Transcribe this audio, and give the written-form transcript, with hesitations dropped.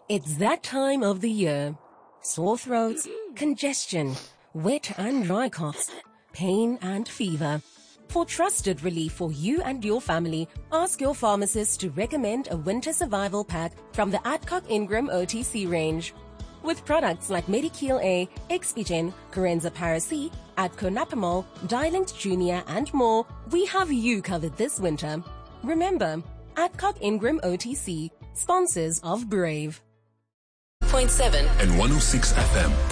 It's that time of the year. Sore throats, congestion, wet and dry coughs, pain and fever. For trusted relief for you and your family, ask your pharmacist to recommend a winter survival pack from the Adcock Ingram OTC range. With products like Medikil A, Expigen, Corenza Paracy, Adconapamol, Dilinct Junior and more, we have you covered this winter. Remember, Adcock Ingram OTC, sponsors of Brave. 0.7 and 106 FM.